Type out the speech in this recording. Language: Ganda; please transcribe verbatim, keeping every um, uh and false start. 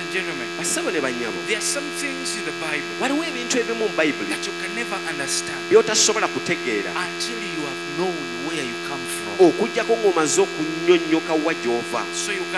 and gentlemen, Basabo ne bannyabo, there are some things in the Bible waliwo ebintu ebimu mu Bayibuli that you can never understand by'otasobola kutegeera until you have known where you come from. okuggyako ng'omaze okunnyonnyoka wa gy'ova. So you can